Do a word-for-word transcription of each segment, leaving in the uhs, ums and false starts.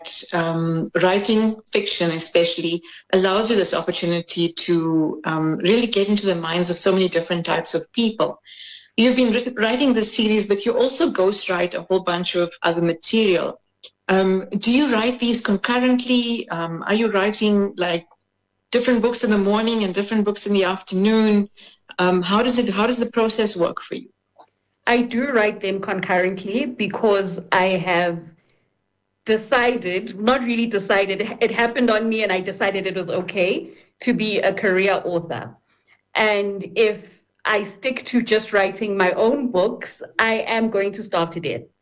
that um, writing fiction especially allows you this opportunity to um, really get into the minds of so many different types of people. You've been writing this series, but you also ghostwrite a whole bunch of other material. Um, do you write these concurrently? Um, are you writing like different books in the morning and different books in the afternoon? Um, how does it? How does the process work for you? I do write them concurrently because I have decided, not really decided, it happened on me and I decided it was okay to be a career author. And if I stick to just writing my own books, I am going to starve to death.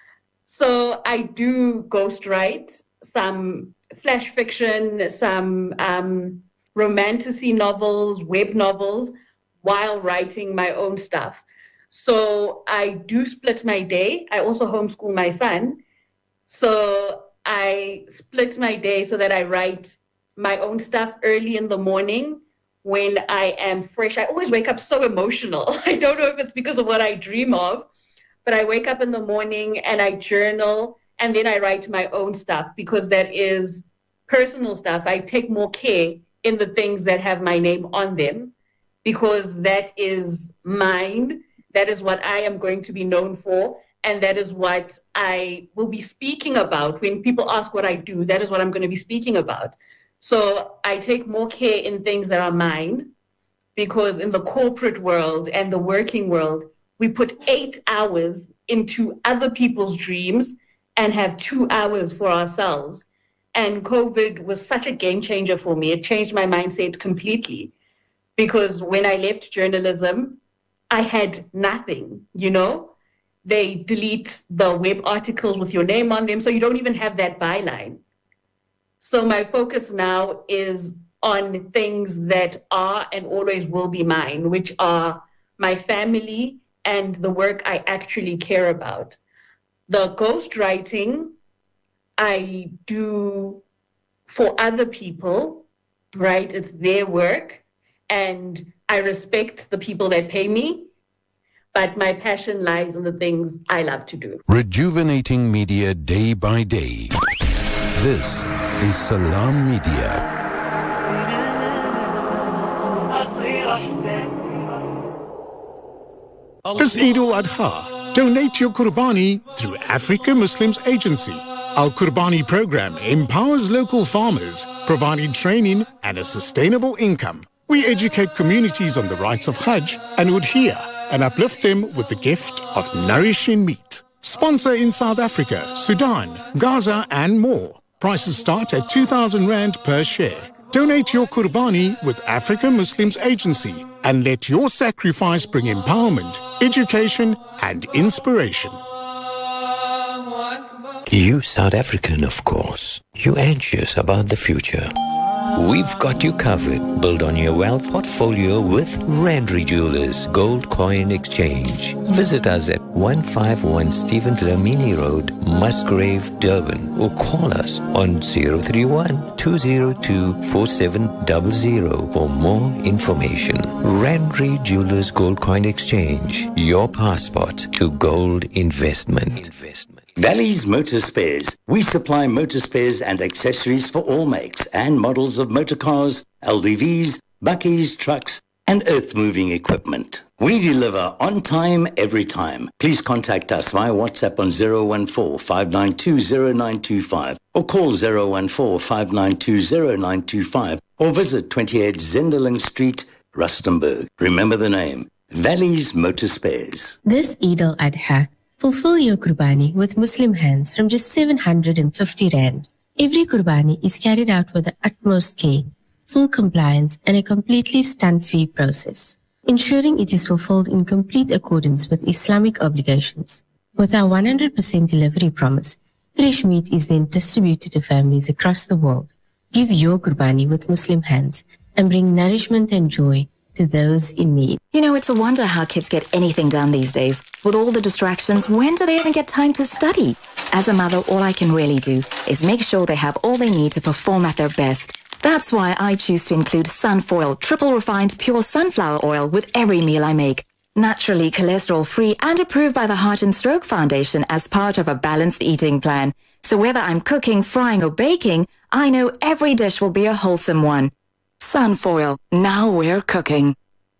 So I do ghostwrite some flash fiction, some um, romantasy novels, web novels, while writing my own stuff. So I do split my day. I also homeschool my son. So I split my day so that I write my own stuff early in the morning when I am fresh. I always wake up so emotional. I don't know if it's because of what I dream of, but I wake up in the morning and I journal and then I write my own stuff because that is personal stuff. I take more care in the things that have my name on them because that is mine. That is what I am going to be known for. And that is what I will be speaking about. When people ask what I do, that is what I'm going to be speaking about. So I take more care in things that are mine because in the corporate world and the working world, we put eight hours into other people's dreams and have two hours for ourselves. And COVID was such a game changer for me. It changed my mindset completely because when I left journalism, I had nothing, you know? They delete the web articles with your name on them, so you don't even have that byline. So my focus now is on things that are and always will be mine, which are my family and the work I actually care about. The ghostwriting I do for other people, right? It's their work, and I respect the people that pay me, but my passion lies in the things I love to do. Rejuvenating media day by day. This is Salam Media. This Eid al-Adha, donate your Qurbani through Africa Muslims Agency. Our Qurbani program empowers local farmers, providing training and a sustainable income. We educate communities on the rights of Hajj and Udhiyah and uplift them with the gift of nourishing meat. Sponsor in South Africa, Sudan, Gaza and more. Prices start at two thousand rand per share. Donate your Qurbani with Africa Muslims Agency and let your sacrifice bring empowerment, education and inspiration. You South African, of course. You anxious about the future. We've got you covered. Build on your wealth portfolio with Randry Jewelers Gold Coin Exchange. Visit us at one fifty-one Stephen Dlamini Road, Musgrave, Durban, or call us on zero three one, two zero two, four seven zero zero for more information. Randry Jewelers Gold Coin Exchange, your passport to gold investment. investment. Valley's Motor Spares. We supply motor spares and accessories for all makes and models of motor cars, L D Vs, buckies, trucks, and earth-moving equipment. We deliver on time, every time. Please contact us via WhatsApp on zero one four, five nine two, zero nine two five or call zero one four, five nine two, zero nine two five or visit twenty-eight Zenderling Street, Rustenburg. Remember the name, Valley's Motor Spares. This Eid al-Adha, fulfill your Qurbani with Muslim hands from just seven hundred fifty rand. Every Qurbani is carried out with the utmost care, full compliance and a completely stunt-free process, ensuring it is fulfilled in complete accordance with Islamic obligations. With our one hundred percent delivery promise, fresh meat is then distributed to families across the world. Give your Qurbani with Muslim hands and bring nourishment and joy to those in need. You know, it's a wonder how kids get anything done these days. With all the distractions, when do they even get time to study? As a mother, all I can really do is make sure they have all they need to perform at their best. That's why I choose to include Sunfoil triple refined pure sunflower oil with every meal I make. Naturally cholesterol free and approved by the Heart and Stroke Foundation as part of a balanced eating plan. So whether I'm cooking, frying, or baking, I know every dish will be a wholesome one. Sunfoil, now we're cooking.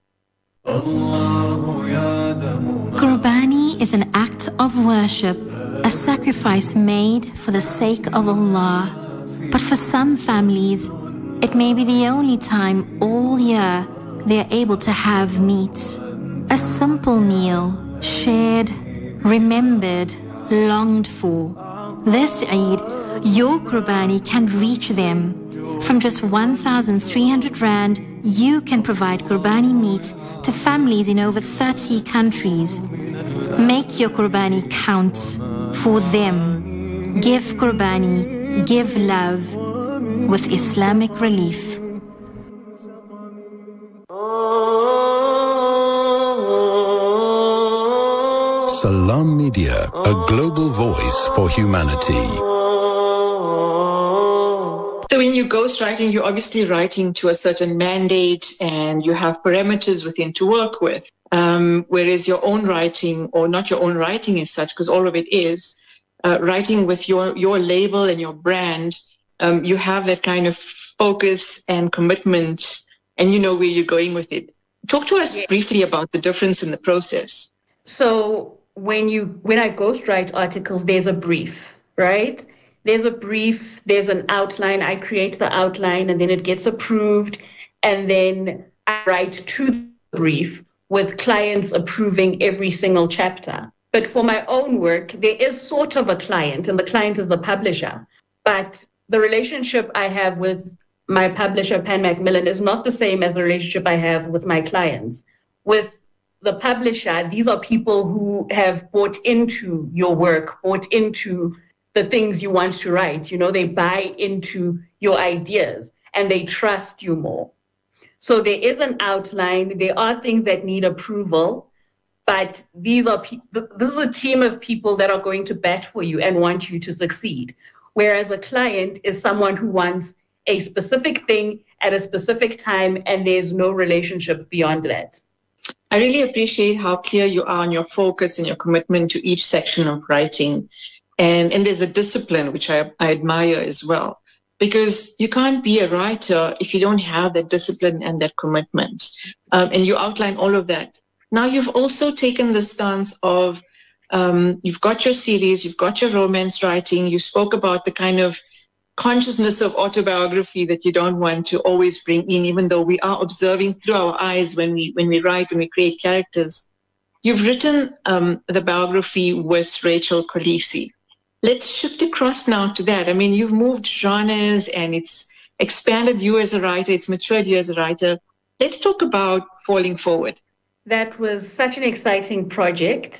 Qurbani is an act of worship, a sacrifice made for the sake of Allah. But for some families, it may be the only time all year they are able to have meat. A simple meal, shared, remembered, longed for. This Eid, your Qurbani can reach them. From just one thousand three hundred rand, you can provide Qurbani meat to families in over thirty countries. Make your Qurbani count for them. Give Qurbani, give love with Islamic Relief. Salam Media, a global voice for humanity. So when you're ghostwriting, you're obviously writing to a certain mandate and you have parameters within to work with. Um, whereas your own writing, or not your own writing as such, because all of it is, uh, writing with your, your label and your brand, um, you have that kind of focus and commitment and you know where you're going with it. Talk to us yeah. briefly about the difference in the process. So when you when I ghostwrite articles, there's a brief, right? There's a brief, there's an outline. I create the outline and then it gets approved. And then I write to the brief with clients approving every single chapter. But for my own work, there is sort of a client, and the client is the publisher. But the relationship I have with my publisher, Pan Macmillan, is not the same as the relationship I have with my clients. With the publisher, these are people who have bought into your work, bought into the things you want to write. You know, they buy into your ideas and they trust you more. So there is an outline. There are things that need approval, but these are pe- this is a team of people that are going to bat for you and want you to succeed. Whereas a client is someone who wants a specific thing at a specific time, and there's no relationship beyond that. I really appreciate how clear you are on your focus and your commitment to each section of writing. And, and there's a discipline, which I, I admire as well, because you can't be a writer if you don't have that discipline and that commitment. Um, and you outline all of that. Now you've also taken the stance of, um, you've got your series, you've got your romance writing, you spoke about the kind of consciousness of autobiography that you don't want to always bring in, even though we are observing through our eyes when we when we write, when we create characters. You've written um, the biography with Rachel Kolisi. Let's shift across now to that. I mean, you've moved genres and it's expanded you as a writer, it's matured you as a writer. Let's talk about Falling Forward. That was such an exciting project.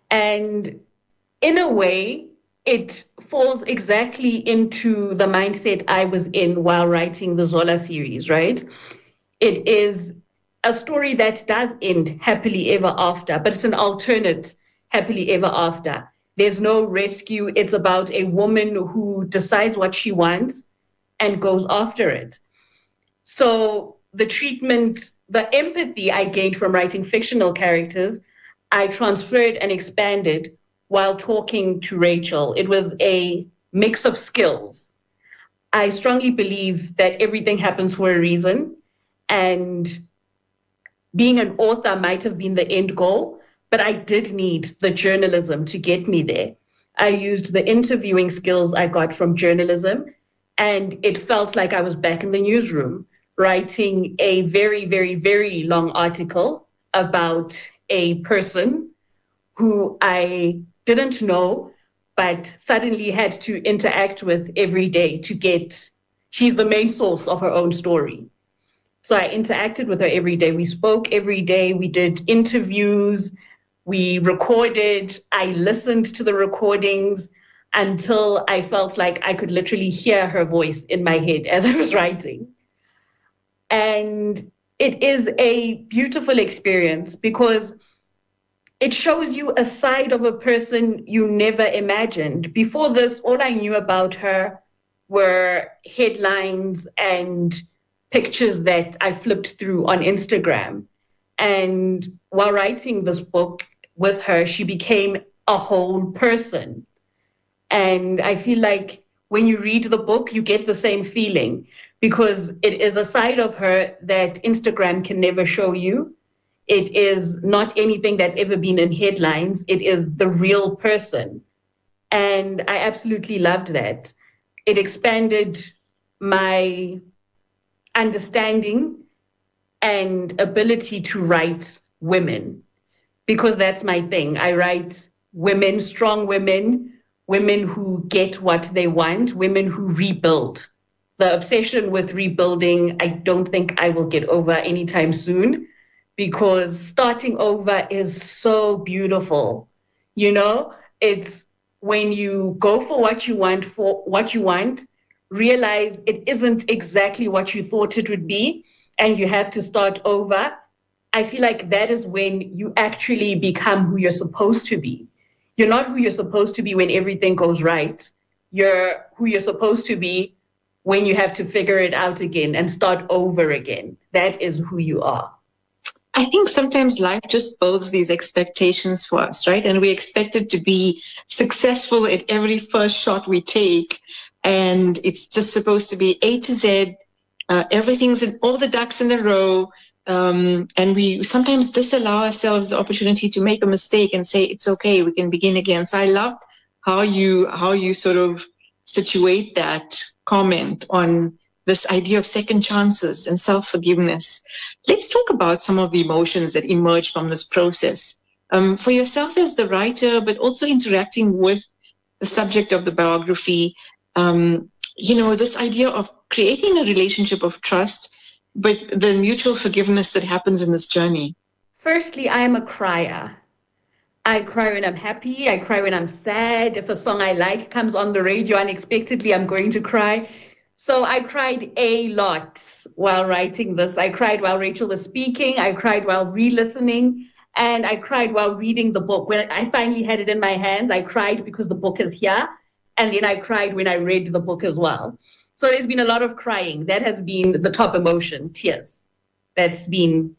And in a way, it falls exactly into the mindset I was in while writing the Zola series, right? It is a story that does end happily ever after, but it's an alternate happily ever after. There's no rescue. It's about a woman who decides what she wants and goes after it. So the treatment, the empathy I gained from writing fictional characters, I transferred and expanded while talking to Rachel. It was a mix of skills. I strongly believe that everything happens for a reason, and being an author might have been the end goal, but I did need the journalism to get me there. I used the interviewing skills I got from journalism, and it felt like I was back in the newsroom writing a very, very, very long article about a person who I didn't know, but suddenly had to interact with every day to get, she's the main source of her own story. So I interacted with her every day. We spoke every day. We did interviews. We recorded. I listened to the recordings until I felt like I could literally hear her voice in my head as I was writing. And it is a beautiful experience because it shows you a side of a person you never imagined. Before this, all I knew about her were headlines and pictures that I flipped through on Instagram. And while writing this book with her, she became a whole person. And I feel like when you read the book, you get the same feeling, because it is a side of her that Instagram can never show you. It is not anything that's ever been in headlines. It is the real person. And I absolutely loved that. It expanded my understanding and ability to write women, because that's my thing. I write women, strong women, women who get what they want, women who rebuild. The obsession with rebuilding, I don't think I will get over anytime soon, because starting over is so beautiful. You know, it's when you go for what you want, for what you want, realize it isn't exactly what you thought it would be, and you have to start over. I feel like that is when you actually become who you're supposed to be. You're not who you're supposed to be when everything goes right. You're who you're supposed to be when you have to figure it out again and start over again. That is who you are. I think sometimes life just builds these expectations for us, right? And we expect it to be successful at every first shot we take. And it's just supposed to be A to Z. Uh, everything's in all the ducks in a row. Um, and we sometimes disallow ourselves the opportunity to make a mistake and say, it's okay, we can begin again. So I love how you, how you sort of situate that comment on this idea of second chances and self-forgiveness. Let's talk about some of the emotions that emerge from this process. Um, for yourself as the writer, but also interacting with the subject of the biography, um, you know, this idea of creating a relationship of trust, but the mutual forgiveness that happens in this journey. Firstly, I am a crier. I cry when I'm happy. I cry when I'm sad. If a song I like comes on the radio unexpectedly, I'm going to cry. So I cried a lot while writing this. I cried while Rachel was speaking. I cried while re-listening. And I cried while reading the book. When I finally had it in my hands, I cried because the book is here. And then I cried when I read the book as well. So there's been a lot of crying. That has been the top emotion, tears. That's been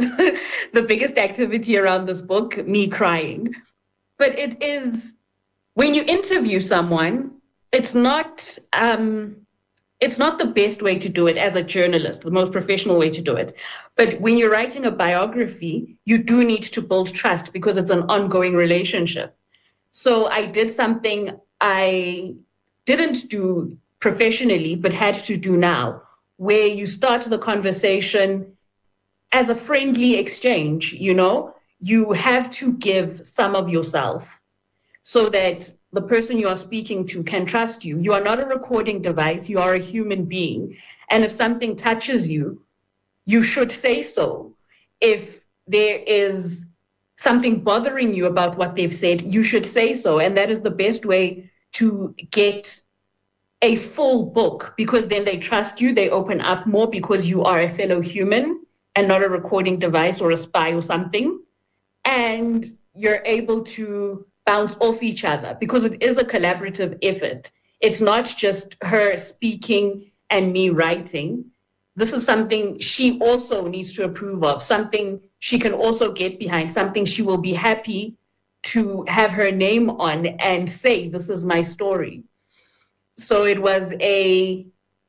the biggest activity around this book, me crying. But it is, when you interview someone, it's not, um, it's not the best way to do it as a journalist, the most professional way to do it. But when you're writing a biography, you do need to build trust because it's an ongoing relationship. So I did something I didn't do professionally, but had to do now, where you start the conversation as a friendly exchange. You know, you have to give some of yourself so that the person you are speaking to can trust you. You are not a recording device, you are a human being. And if something touches you, you should say so. If there is something bothering you about what they've said, you should say so. And that is the best way to get a full book, because then they trust you, they open up more because you are a fellow human and not a recording device or a spy or something. And you're able to bounce off each other because it is a collaborative effort. It's not just her speaking and me writing. This is something she also needs to approve of, something she can also get behind, something she will be happy to have her name on and say, this is my story. So it was a,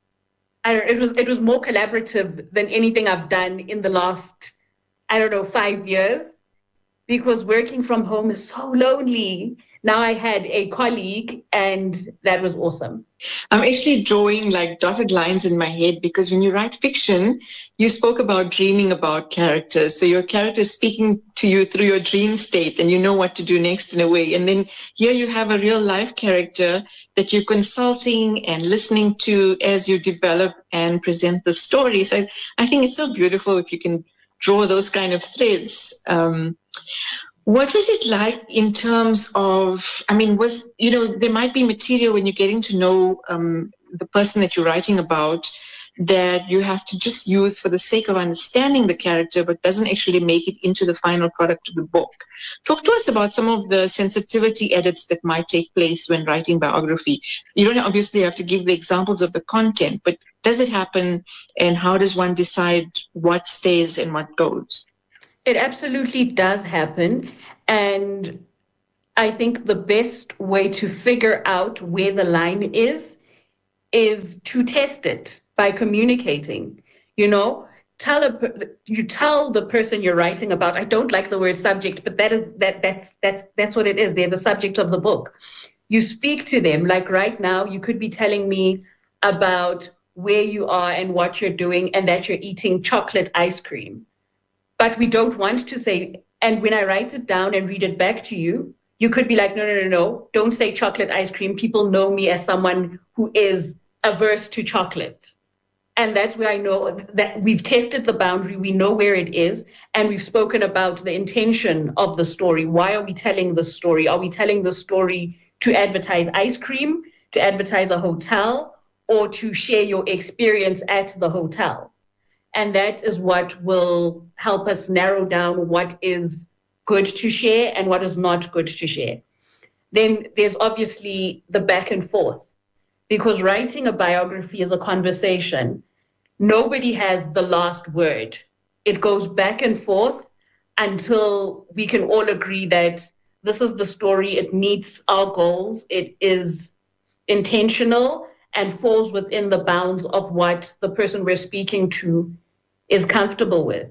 I don't, it was it was more collaborative than anything I've done in the last, I don't know, five years, because working from home is so lonely. Now I had a colleague, and that was awesome. I'm actually drawing like dotted lines in my head, because when you write fiction, you spoke about dreaming about characters. So your character is speaking to you through your dream state, and you know what to do next in a way. And then here you have a real life character that you're consulting and listening to as you develop and present the story. So I, I think it's so beautiful if you can draw those kind of threads. Um, What was it like in terms of, I mean, was, you know, there might be material when you're getting to know um, the person that you're writing about that you have to just use for the sake of understanding the character, but doesn't actually make it into the final product of the book. Talk to us about some of the sensitivity edits that might take place when writing biography. You don't obviously have to give the examples of the content, but does it happen, and how does one decide what stays and what goes? It absolutely does happen. And I think the best way to figure out where the line is, is to test it by communicating. You know, tell a, you tell the person you're writing about, I don't like the word subject, but that is that that's that's that's what it is. They're the subject of the book. You speak to them, like right now, you could be telling me about where you are and what you're doing and that you're eating chocolate ice cream. But we don't want to say, and when I write it down and read it back to you, you could be like, no, no, no, no, don't say chocolate ice cream. People know me as someone who is averse to chocolate. And that's where I know that we've tested the boundary, we know where it is, and we've spoken about the intention of the story. Why are we telling the story? Are we telling the story to advertise ice cream, to advertise a hotel, or to share your experience at the hotel? And that is what will help us narrow down what is good to share and what is not good to share. Then there's obviously the back and forth, because writing a biography is a conversation. Nobody has the last word. It goes back and forth until we can all agree that this is the story, it meets our goals, it is intentional and falls within the bounds of what the person we're speaking to is comfortable with.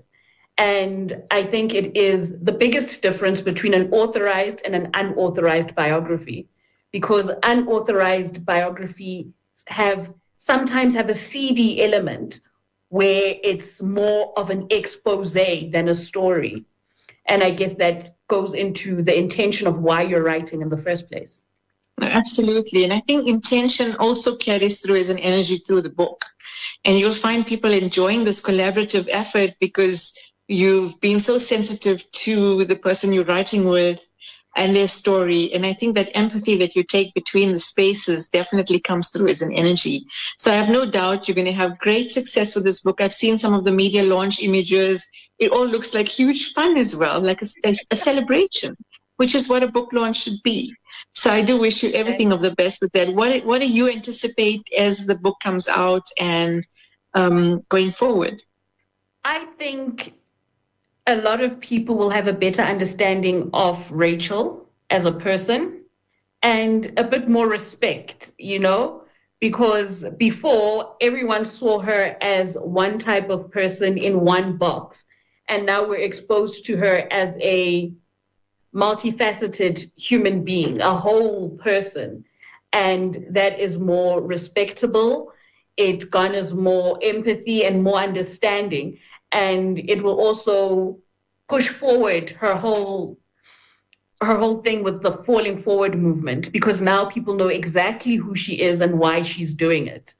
And I think it is the biggest difference between an authorized and an unauthorized biography, because unauthorized biographies have sometimes have a seedy element where it's more of an expose than a story. And I guess that goes into the intention of why you're writing in the first place. Absolutely. And I think intention also carries through as an energy through the book. And you'll find people enjoying this collaborative effort because you've been so sensitive to the person you're writing with and their story. And I think that empathy that you take between the spaces definitely comes through as an energy. So I have no doubt you're going to have great success with this book. I've seen some of the media launch images. It all looks like huge fun as well, like a, a, a celebration, which is what a book launch should be. So I do wish you everything of the best with that. What, what do you anticipate as the book comes out and um, going forward? I think a lot of people will have a better understanding of Rachel as a person and a bit more respect, you know, because before everyone saw her as one type of person in one box. And now we're exposed to her as a multifaceted human being, a whole person. And that is more respectable. It garners more empathy and more understanding. And it will also push forward her whole her whole thing with the falling forward movement, because now people know exactly who she is and why she's doing it.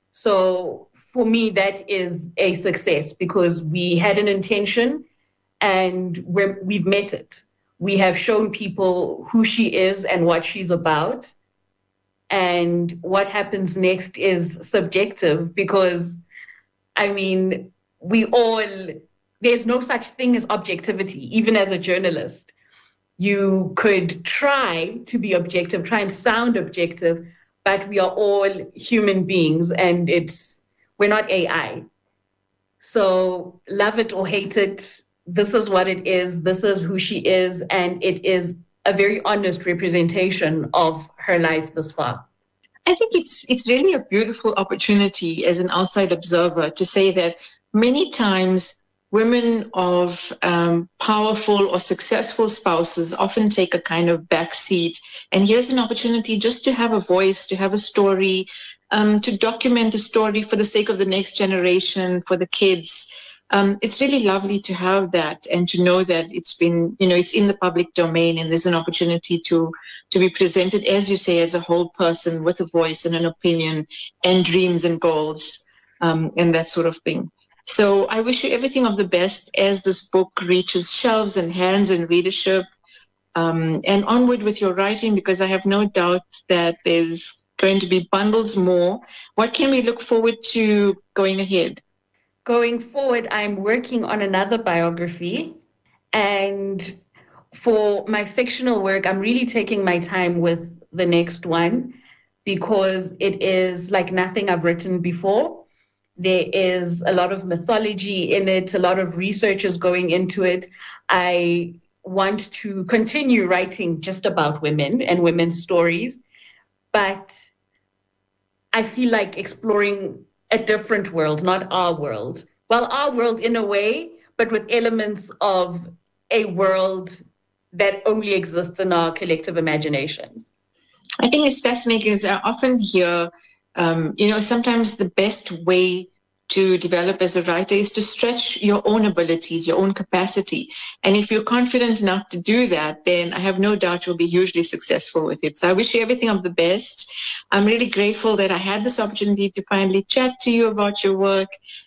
So for me, that is a success, because we had an intention and we're, we've met it. We have shown people who she is and what she's about. And what happens next is subjective, because, I mean, we all, there's no such thing as objectivity, even as a journalist. You could try to be objective, try and sound objective, but we are all human beings and it's, we're not A I. So love it or hate it, this is what it is, this is who she is, and it is a very honest representation of her life thus far. I think it's it's really a beautiful opportunity as an outside observer to say that many times women of um, powerful or successful spouses often take a kind of backseat. And here's an opportunity just to have a voice, to have a story, um, to document a story for the sake of the next generation, for the kids. Um, it's really lovely to have that and to know that it's been, you know, it's in the public domain and there's an opportunity to to be presented, as you say, as a whole person with a voice and an opinion and dreams and goals um, and that sort of thing. So I wish you everything of the best as this book reaches shelves and hands and readership, um, and onward with your writing, because I have no doubt that there's going to be bundles more. What can we look forward to going ahead? Going forward, I'm working on another biography, and for my fictional work, I'm really taking my time with the next one because it is like nothing I've written before. There is a lot of mythology in it, a lot of research is going into it. I want to continue writing just about women and women's stories, but I feel like exploring a different world, not our world. Well, our world in a way, but with elements of a world that only exists in our collective imaginations. I think it's fascinating because I often hear, um, you know, sometimes the best way to develop as a writer is to stretch your own abilities, your own capacity. And if you're confident enough to do that, then I have no doubt you'll be hugely successful with it. So I wish you everything of the best. I'm really grateful that I had this opportunity to finally chat to you about your work.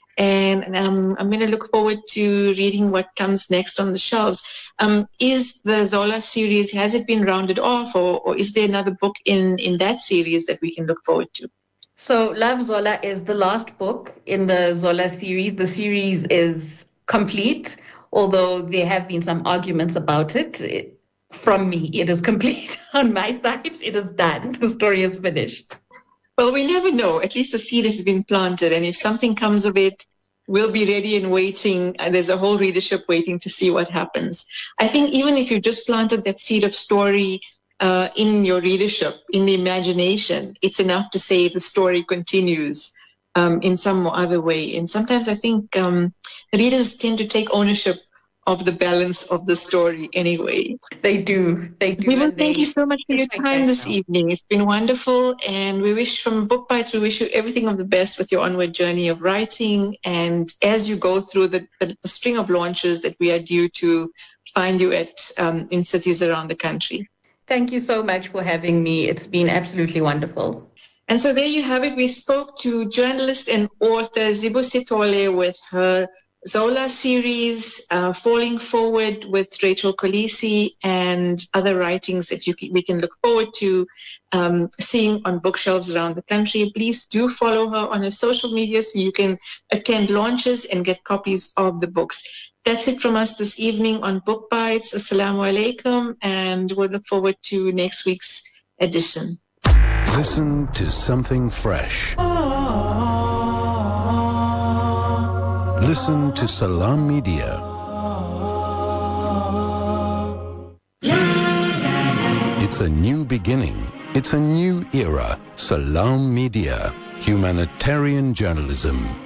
And um, I'm going to look forward to reading what comes next on the shelves. Um, is the Zola series, has it been rounded off, or, or is there another book in, in that series that we can look forward to? So Love Zola is the last book in the Zola series. The series is complete, although there have been some arguments about it. it from me, it is complete. On my side, it is done. The story is finished. Well, we never know. At least the seed has been planted. And if something comes of it, we'll be ready and waiting. And there's a whole readership waiting to see what happens. I think even if you just planted that seed of story uh, in your readership, in the imagination, it's enough to say the story continues um, in some other way. And sometimes I think um, readers tend to take ownership of the balance of the story anyway. They do. They do. Well, thank you so much for your time this evening. It's been wonderful. And we wish from Book Bites, we wish you everything of the best with your onward journey of writing. And as you go through the, the, the string of launches that we are due to find you at um, in cities around the country. Thank you so much for having me. It's been absolutely wonderful. And so there you have it. We spoke to journalist and author Zibu Sithole with her Zola series, uh, Falling Forward with Rachel Kolisi, and other writings that you can, we can look forward to um, seeing on bookshelves around the country. Please do follow her on her social media so you can attend launches and get copies of the books. That's it from us this evening on Book Bites. Assalamu alaikum, and we'll look forward to next week's edition. Listen to something fresh. Listen to Salam Media. It's a new beginning. It's a new era. Salam Media. Humanitarian journalism.